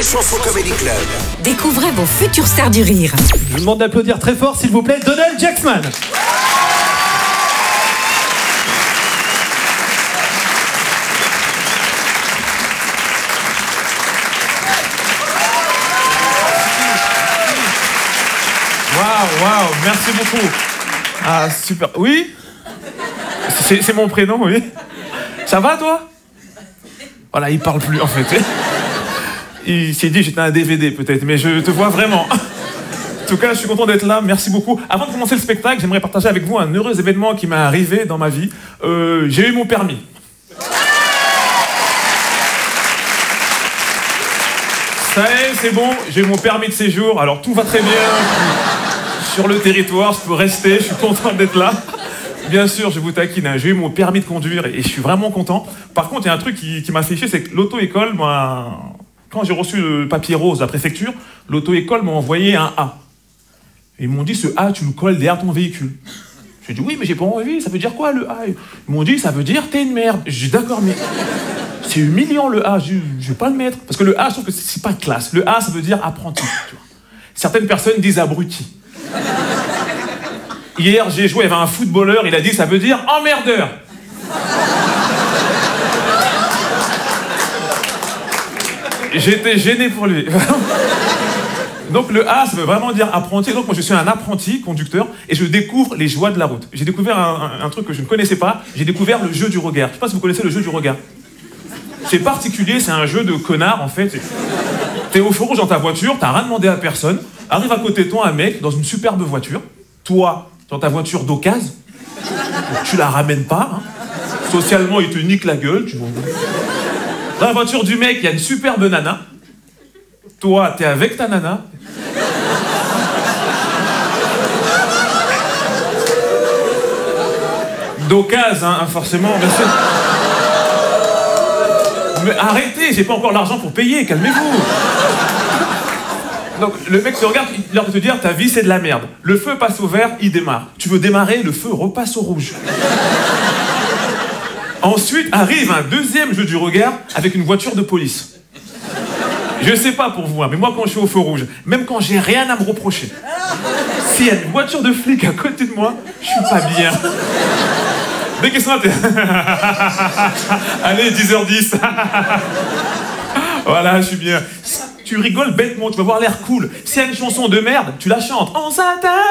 Rire et Chanson Comedy Club. Découvrez vos futures stars du rire. Je vous demande d'applaudir très fort, s'il vous plaît, Donald Jackman. Waouh, merci beaucoup. Ah, super. Oui? C'est mon prénom, oui. Ça va, toi? Voilà, il parle plus, en fait. Il s'est dit, j'étais un DVD, peut-être, mais je te vois vraiment. En tout cas, je suis content d'être là, merci beaucoup. Avant de commencer le spectacle, j'aimerais partager avec vous un heureux événement qui m'est arrivé dans ma vie. J'ai eu mon permis. Ça y est, c'est bon, j'ai eu mon permis de séjour, alors tout va très bien. Sur le territoire, je peux rester, je suis content d'être là. Bien sûr, je vous taquine, hein. J'ai eu mon permis de conduire et je suis vraiment content. Par contre, il y a un truc qui m'a fait chier, c'est que l'auto-école, quand j'ai reçu le papier rose de la préfecture, l'auto-école m'a envoyé un A. Et ils m'ont dit, ce A, tu le colles derrière ton véhicule. J'ai dit, oui, mais j'ai pas envie, ça veut dire quoi le A? Ils m'ont dit, ça veut dire t'es une merde. J'ai dit, d'accord, mais c'est humiliant le A, je vais pas le mettre. Parce que le A, je trouve que c'est pas classe. Le A, ça veut dire apprenti. Tu vois. Certaines personnes disent abruti. Hier, j'ai joué, il y avait un footballeur, il a dit, ça veut dire emmerdeur. J'étais gêné pour lui. Donc le A, ça veut vraiment dire apprenti. Donc moi, je suis un apprenti conducteur et je découvre les joies de la route. J'ai découvert un truc que je ne connaissais pas. J'ai découvert le jeu du regard. Je ne sais pas si vous connaissez le jeu du regard. C'est particulier, c'est un jeu de connard, en fait. T'es au feu rouge dans ta voiture, t'as rien demandé à personne. Arrive à côté de toi un mec dans une superbe voiture. Toi, dans ta voiture d'occasion, tu la ramènes pas. Hein. Socialement, il te nique la gueule. Dans la voiture du mec, il y a une superbe nana. Toi, t'es avec ta nana. D'occasion, hein, forcément. Mais arrêtez, j'ai pas encore l'argent pour payer, calmez-vous. Donc le mec te regarde, il a l'air de te dire ta vie c'est de la merde. Le feu passe au vert, il démarre. Tu veux démarrer, le feu repasse au rouge. Ensuite arrive un deuxième jeu du regard avec une voiture de police. Je sais pas pour vous, hein, mais moi quand je suis au feu rouge, même quand j'ai rien à me reprocher, s'il y a une voiture de flic à côté de moi, je suis pas bien. Dès qu'ils sont là, t'es... Allez, 10h10. Voilà, je suis bien. Tu rigoles bêtement, tu vas avoir l'air cool. S'il y a une chanson de merde, tu la chantes. On s'attaque.